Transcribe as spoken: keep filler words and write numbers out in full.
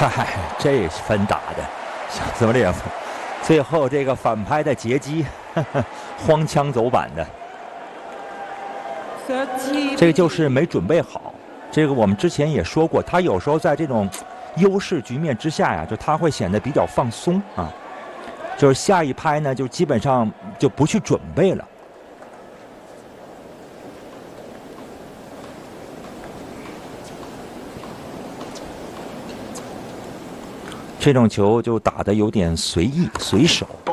嗨，这分打的，小斯莫列夫，最后这个反拍的截击，呵呵荒腔走板的，这个就是没准备好。这个我们之前也说过，他有时候在这种优势局面之下呀，就他会显得比较放松啊，就是下一拍呢，就基本上就不去准备了。这种球就打得有点随意随手。